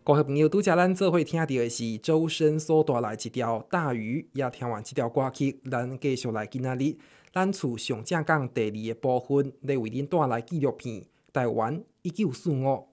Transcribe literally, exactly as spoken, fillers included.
各位朋友，拄则咱做伙听到的是周深所带来一条《大鱼》，也听完这条歌曲，咱继续来今仔日咱厝上正港第二个部分，来为恁带来纪录片《台湾一九四五》